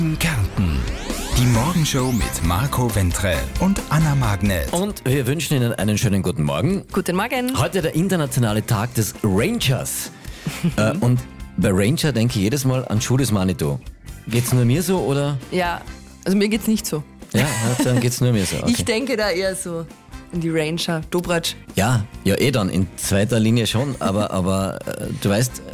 Kärnten. Die Morgenshow mit Marco Wentre und Anna Magnet. Und wir wünschen Ihnen einen schönen guten Morgen. Guten Morgen. Heute der internationale Tag des Rangers. Und bei Ranger denke ich jedes Mal an Judas Manitou. Geht's nur mir so oder? Ja, also mir geht's nicht so. Ja, dann geht's nur mir so. Okay. Ich denke da eher so an die Ranger, Dobratsch. Ja, dann in zweiter Linie schon, aber du weißt,